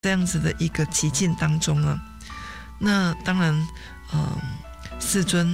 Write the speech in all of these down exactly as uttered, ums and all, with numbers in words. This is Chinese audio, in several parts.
这样子的一个极境当中啊，那当然，嗯、呃，世尊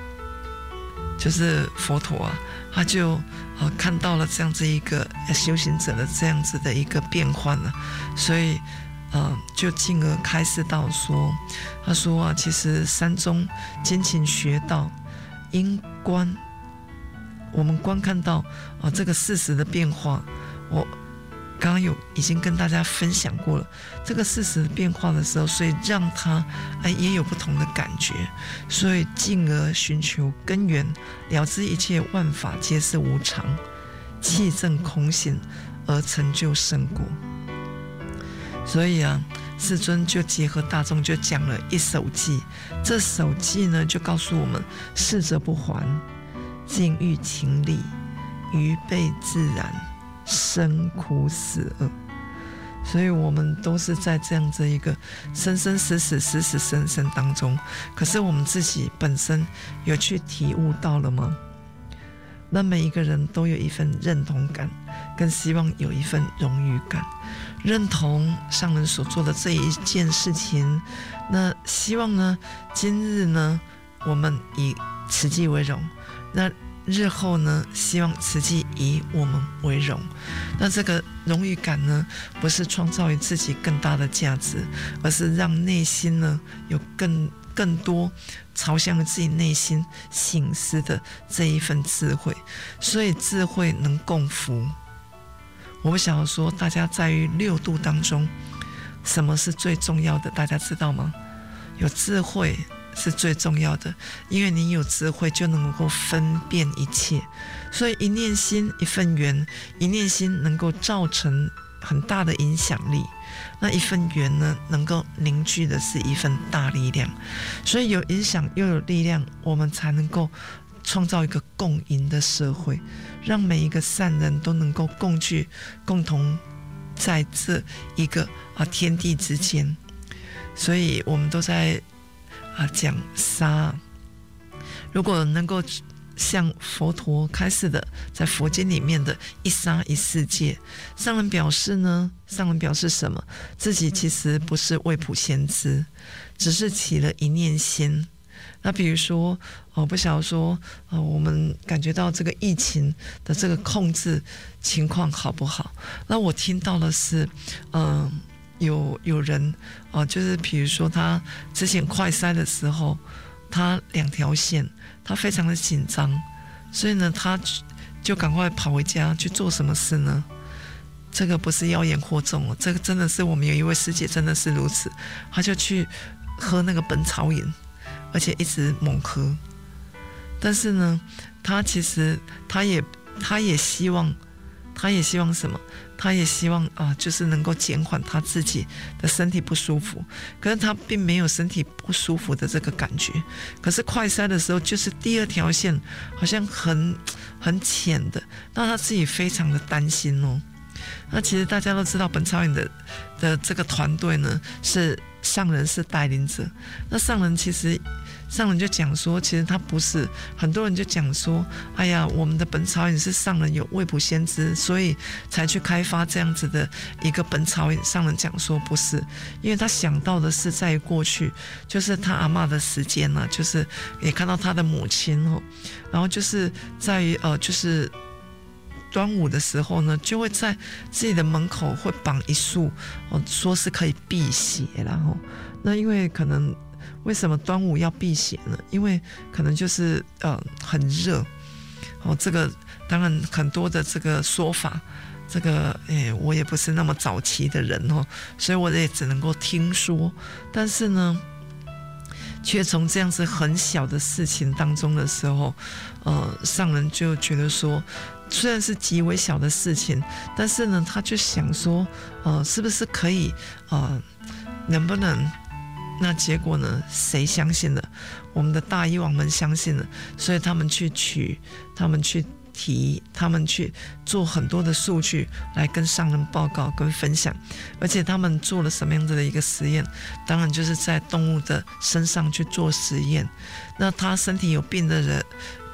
就是佛陀啊，他就呃看到了这样子一个修行者的这样子的一个变换了、啊，所以呃就进而开示到说，他说啊，其实三宗精勤学道，应观，我们观看到啊、呃、这个事实的变化，我。刚刚有已经跟大家分享过了这个事实变化的时候，所以让他哎也有不同的感觉，所以进而寻求根源，了知一切万法皆是无常，契证空性而成就圣果。所以啊，世尊就结合大众就讲了一首偈，这首偈呢就告诉我们：逝者不还，境遇情理，愚悖自然，生苦死厄。所以我们都是在这样子一个生生死死死死生生当中，可是我们自己本身有去体悟到了吗？那每一个人都有一份认同感，更希望有一份荣誉感，认同上人所做的这一件事情，那希望呢今日呢我们以慈济为荣，那日后呢希望慈济以我们为荣。那这个荣誉感呢不是创造于自己更大的价值，而是让内心呢有更更多朝向自己内心省思的这一份智慧。所以智慧能共福。我不想说大家在于六度当中什么是最重要的，大家知道吗？有智慧是最重要的，因为你有智慧就能够分辨一切。所以一念心一份缘，一念心能够造成很大的影响力，那一份缘呢能够凝聚的是一份大力量。所以有影响又有力量，我们才能够创造一个共赢的社会，让每一个善人都能够共聚，共同在这一个啊天地之间。所以我们都在啊讲杀，如果能够像佛陀开示的，在佛经里面的一杀一世界，上人表示呢，上人表示什么？自己其实不是未卜先知，只是起了一念心。那比如说，我不晓得说，呃，我们感觉到这个疫情的这个控制情况好不好？那我听到的是，嗯、呃，有有人，哦、呃，就是比如说他之前快筛的时候，他两条线，他非常的紧张，所以呢，他就赶快跑回家去做什么事呢？这个不是妖言惑众哦，这个真的是我们有一位师姐真的是如此，他就去喝那个本草饮。而且一直猛喝，但是呢，他其实他也他也希望，他也希望什么？他也希望啊，就是能够减缓他自己的身体不舒服。可是他并没有身体不舒服的这个感觉。可是快筛的时候，就是第二条线好像很很浅的，那他自己非常的担心哦。那其实大家都知道，本草饮的的这个团队呢是。上人是带领者，那上人其实上人就讲说，其实他不是，很多人就讲说，哎呀，我们的本草饮是上人有未卜先知，所以才去开发这样子的一个本草饮。上人讲说不是，因为他想到的是在过去，就是他阿嬷的时间呢、啊，就是也看到他的母亲哦，然后就是在于呃，就是。端午的时候呢，就会在自己的门口会绑一束，哦，说是可以辟邪，然后那因为可能为什么端午要辟邪呢？因为可能就是呃很热，哦，这个当然很多的这个说法，这个诶我也不是那么早期的人哦，所以我也只能够听说，但是呢。却从这样子很小的事情当中的时候，呃，上人就觉得说，虽然是极为小的事情，但是呢，他就想说，呃，是不是可以，呃，能不能？那结果呢？谁相信了？我们的大医王们相信了，所以他们去取，他们去。提他们去做很多的数据来跟上人报告跟分享，而且他们做了什么样子的一个实验？当然就是在动物的身上去做实验。那他身体有病的人，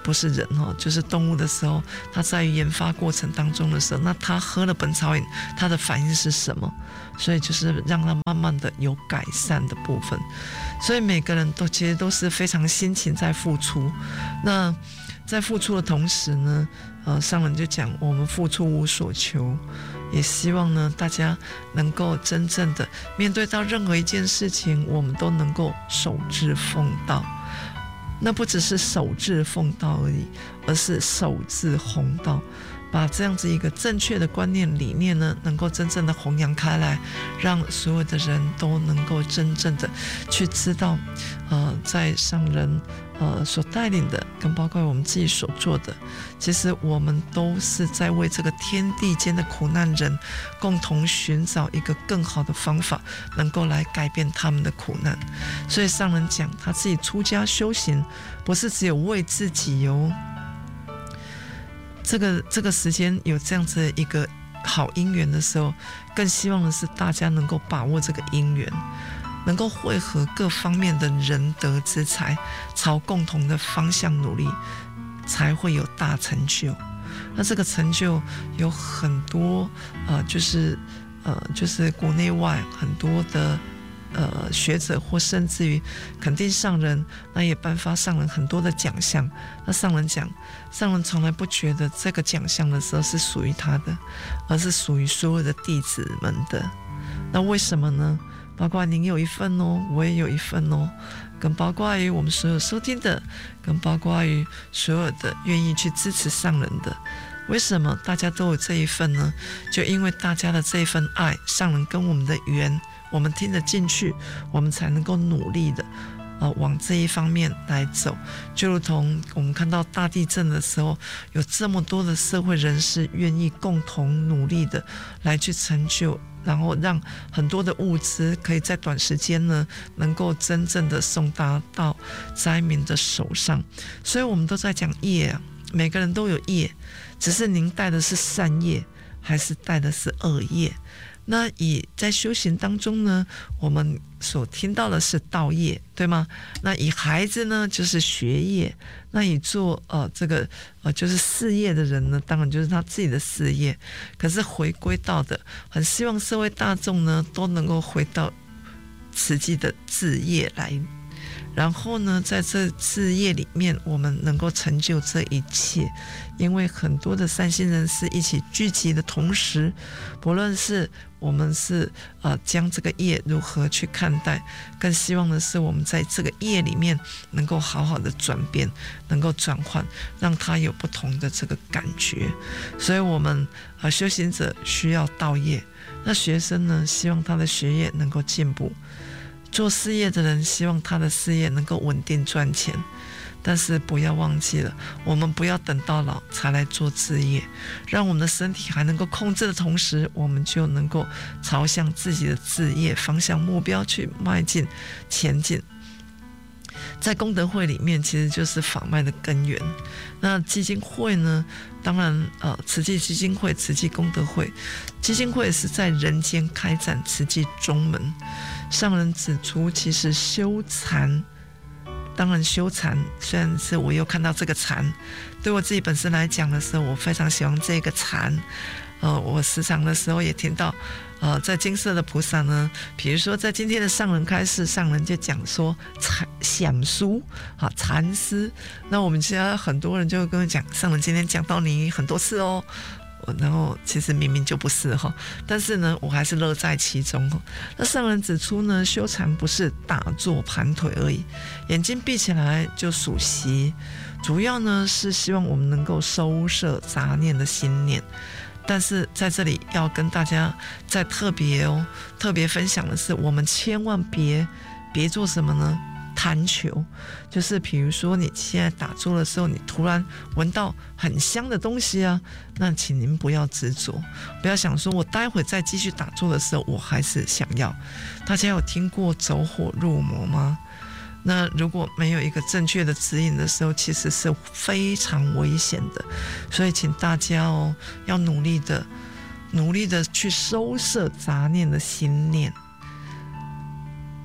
不是人哦，就是动物的时候，它在于研发过程当中的时候，那它喝了本草饮，它的反应是什么？所以就是让它慢慢的有改善的部分。所以每个人都其实都是非常辛勤在付出。那在付出的同时呢，呃，上人就讲我们付出无所求，也希望呢大家能够真正的面对到任何一件事情，我们都能够守志奉道。那不只是守志奉道而已，而是守志弘道，把这样子一个正确的观念理念呢，能够真正的弘扬开来，让所有的人都能够真正的去知道，呃，在上人呃所带领的，跟包括我们自己所做的，其实我们都是在为这个天地间的苦难人，共同寻找一个更好的方法，能够来改变他们的苦难。所以上人讲他自己出家修行，不是只有为自己哦。这个这个时间有这样子一个好姻缘的时候，更希望的是大家能够把握这个姻缘，能够汇合各方面的仁德之才，朝共同的方向努力，才会有大成就。那这个成就有很多呃，就是呃，就是国内外很多的呃学者，或甚至于肯定上人，那也颁发上人很多的奖项。那上人讲，上人从来不觉得这个奖项的时候是属于他的，而是属于所有的弟子们的。那为什么呢？包括您有一份哦，我也有一份哦，跟包括于我们所有收听的，跟包括于所有的愿意去支持上人的。为什么大家都有这一份呢？就因为大家的这一份爱，上人跟我们的缘，我们听得进去，我们才能够努力的呃，往这一方面来走。就如同我们看到大地震的时候，有这么多的社会人士愿意共同努力的来去成就，然后让很多的物资可以在短时间呢，能够真正的送达到灾民的手上。所以我们都在讲业啊，每个人都有业，只是您带的是善业，还是带的是恶业。那以在修行当中呢，我们所听到的是道业，对吗？那以孩子呢，就是学业。那以做呃这个呃就是事业的人呢，当然就是他自己的事业。可是回归到的，很希望社会大众呢都能够回到实际的志业来。然后呢，在这事业里面，我们能够成就这一切。因为很多的善心人士一起聚集的同时，不论是我们是呃将这个业如何去看待，更希望的是我们在这个业里面能够好好的转变，能够转换，让它有不同的这个感觉。所以我们呃修行者需要道业，那学生呢，希望他的学业能够进步。做事业的人希望他的事业能够稳定赚钱，但是不要忘记了，我们不要等到老才来做事业，让我们的身体还能够控制的同时，我们就能够朝向自己的事业方向目标去迈进前进。在功德会里面，其实就是法脉的根源。那基金会呢，当然呃，慈济基金会、慈济功德会，基金会是在人间开展慈济中门。上人指出，其实修禅，当然修禅，虽然是我又看到这个禅，对我自己本身来讲的时候，我非常喜欢这个禅。呃，我时常的时候也听到，呃，在金色的菩萨呢，比如说在今天的上人开示，上人就讲说禅想书啊，禅师。那我们现在很多人就会跟我讲，上人今天讲到你很多次哦。然后其实明明就不是哈，但是呢，我还是乐在其中哈。那上人指出呢，修禅不是打坐盘腿而已，眼睛闭起来就数息，主要呢是希望我们能够收摄杂念的心念。但是在这里要跟大家再特别哦，特别分享的是，我们千万别别做什么呢？贪求，就是比如说你现在打坐的时候，你突然闻到很香的东西啊，那请您不要执着，不要想说我待会再继续打坐的时候我还是想要。大家有听过走火入魔吗？那如果没有一个正确的指引的时候，其实是非常危险的。所以请大家哦，要努力的努力的去收摄杂念的心念。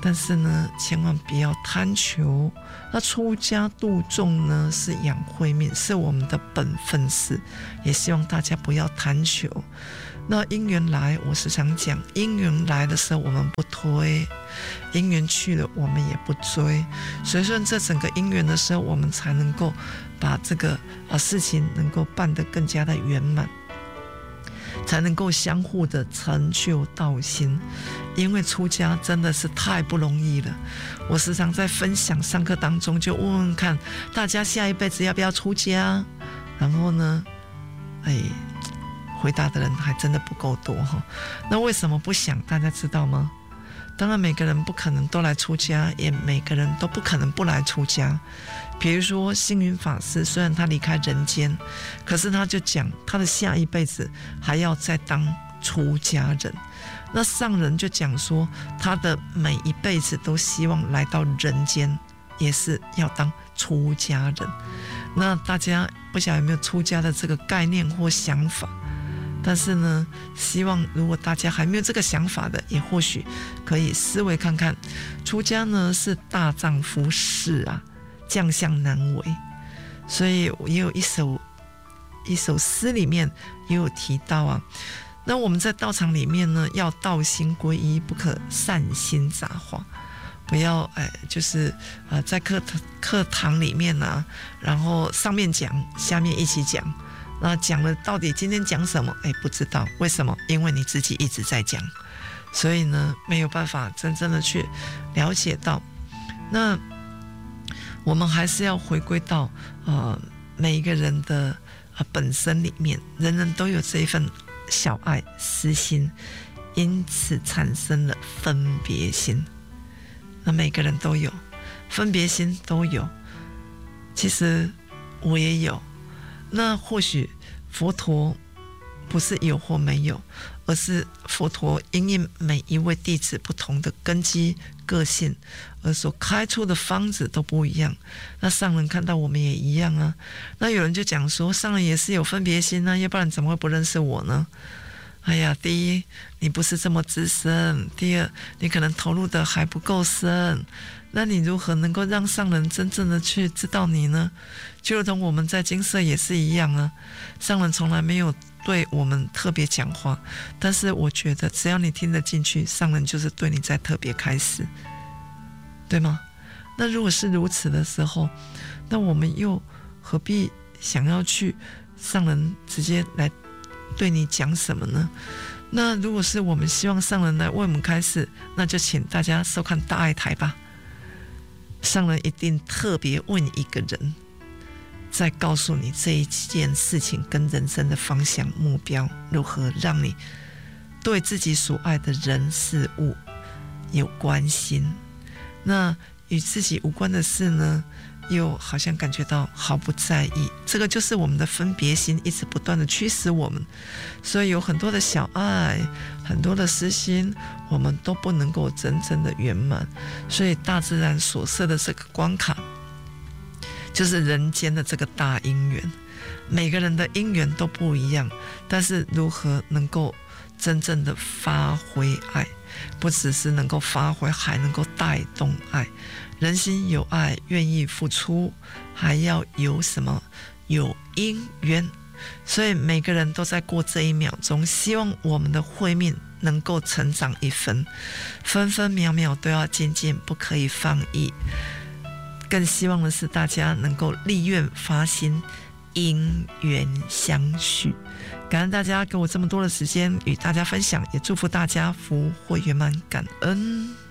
但是呢，千万不要贪求。那出家度众呢，是养慧命，是我们的本分事，也希望大家不要贪求。那因缘来，我时常讲，因缘来的时候我们不推，因缘去了我们也不追。所以说这整个因缘的时候，我们才能够把这个啊事情能够办得更加的圆满，才能够相互的成就道心。因为出家真的是太不容易了。我时常在分享上课当中就问问看大家下一辈子要不要出家，然后呢哎回答的人还真的不够多。那为什么不想大家知道吗？当然每个人不可能都来出家，也每个人都不可能不来出家。比如说星云法师，虽然他离开人间，可是他就讲他的下一辈子还要再当出家人。那上人就讲说他的每一辈子都希望来到人间，也是要当出家人。那大家不晓得有没有出家的这个概念或想法，但是呢希望如果大家还没有这个想法的，也或许可以思维看看，出家呢是大丈夫事啊，将相难为。所以也有一首一首诗里面也有提到啊，那我们在道场里面呢，要道心归一，不可善心杂化。不要哎，就是呃，在课课堂里面啊，然后上面讲，下面一起讲。那讲了到底今天讲什么？哎，不知道为什么？因为你自己一直在讲，所以呢没有办法真正的去了解到。那我们还是要回归到呃每一个人的呃本身里面，人人都有这一份小爱私心，因此产生了分别心。那每个人都有分别心，都有，其实我也有。那或许佛陀不是有或没有，而是佛陀因应每一位弟子不同的根基个性而所开出的方子都不一样。那上人看到我们也一样啊。那有人就讲说上人也是有分别心啊，要不然怎么会不认识我呢？哎呀，第一你不是这么资深，第二你可能投入的还不够深，那你如何能够让上人真正的去知道你呢？就如同我们在精舍也是一样啊，上人从来没有对我们特别讲话，但是我觉得只要你听得进去，上人就是对你在特别开示，对吗？那如果是如此的时候，那我们又何必想要去上人直接来对你讲什么呢？那如果是我们希望上人来为我们开示，那就请大家收看大爱台吧。上人一定特别问一个人，再告诉你这一件事情跟人生的方向目标如何让你对自己所爱的人事物有关心，那与自己无关的事呢又好像感觉到毫不在意。这个就是我们的分别心一直不断的驱使我们，所以有很多的小爱，很多的私心，我们都不能够真正的圆满。所以大自然所设的这个关卡就是人间的这个大因缘，每个人的因缘都不一样，但是如何能够真正的发挥爱，不只是能够发挥，还能够带动爱。人心有爱，愿意付出，还要有什么？有因缘。所以每个人都在过这一秒钟，希望我们的慧命能够成长一分，分分秒秒都要精进，不可以放逸。更希望的是大家能够立愿发心，因缘相续。感恩大家给我这么多的时间与大家分享，也祝福大家福慧圆满，感恩。